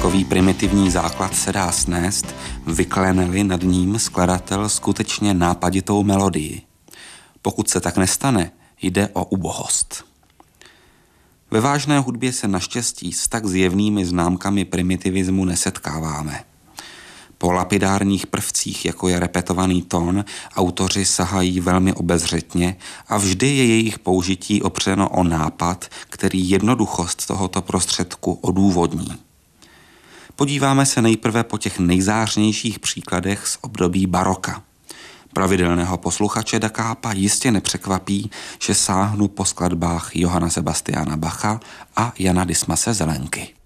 takový primitivní základ se dá snést, vyklene-li nad ním skladatel skutečně nápaditou melodii. Pokud se tak nestane, jde o ubohost. Ve vážné hudbě se naštěstí s tak zjevnými známkami primitivismu nesetkáváme. Po lapidárních prvcích, jako je repetovaný tón, autoři sahají velmi obezřetně a vždy je jejich použití opřeno o nápad, který jednoduchost tohoto prostředku odůvodní. Podíváme se nejprve po těch nejzářnějších příkladech z období baroka. Pravidelného posluchače Da Capa jistě nepřekvapí, že sáhnu po skladbách Johanna Sebastiana Bacha a Jana Dismase Zelenky.